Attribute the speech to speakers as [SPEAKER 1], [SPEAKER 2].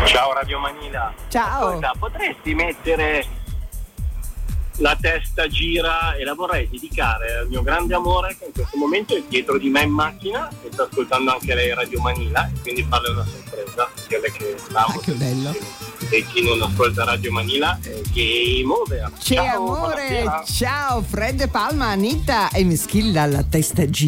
[SPEAKER 1] Ciao Radio Manila.
[SPEAKER 2] Ciao.
[SPEAKER 1] Ascolta, potresti mettere La testa gira e la vorrei dedicare al mio grande amore che in questo momento è dietro di me in macchina e sta ascoltando anche lei Radio Manila e quindi farle una sorpresa, dirle che l'amo.
[SPEAKER 2] Che bello.
[SPEAKER 1] E chi non ascolta Radio Manila game over.
[SPEAKER 2] C'è
[SPEAKER 1] Ciao,
[SPEAKER 2] amore,
[SPEAKER 1] buonasera.
[SPEAKER 2] ciao Fred Palma, Anita e Meschilla, La testa gira.